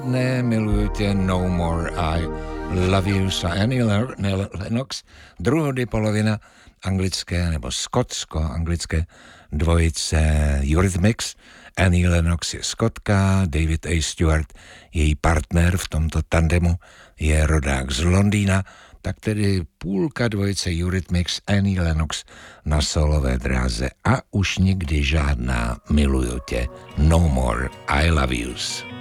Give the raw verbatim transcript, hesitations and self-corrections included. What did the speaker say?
Ne, miluju tě, No More, I Love You, a Annie Lennox, druhody polovina anglické nebo skotsko-anglické dvojice Eurythmics. Annie Lennox je Skotka, David A. Stewart, její partner v tomto tandemu, je rodák z Londýna, tak tedy půlka dvojice Eurythmics, Annie Lennox na solové dráze a už nikdy žádná Miluju tě, No More, I Love Yous.